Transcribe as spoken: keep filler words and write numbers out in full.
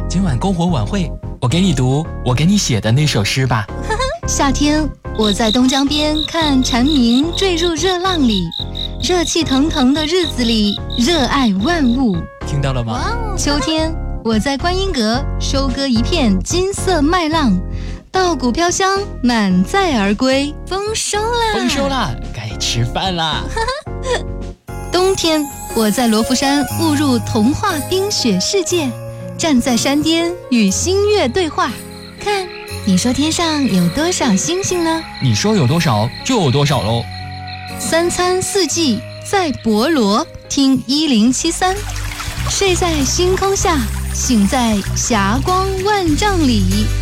今晚篝火晚会，我给你读我给你写的那首诗吧。 夏天，我在东江边看蝉鸣坠入热浪里，热气腾腾的日子里，热爱万物。 听到了吗？ 秋天，我在观音阁收割一片金色麦浪，稻谷飘香，满载而归。丰收啦！ 丰收啦！该吃饭啦！ 冬天，我在罗浮山误入童话冰雪世界，站在山巅与星月对话。看，你说天上有多少星星呢？ 你说有多少就有多少喽。 三餐四季在博罗，听一零七三，睡在星空下，醒在霞光万丈里。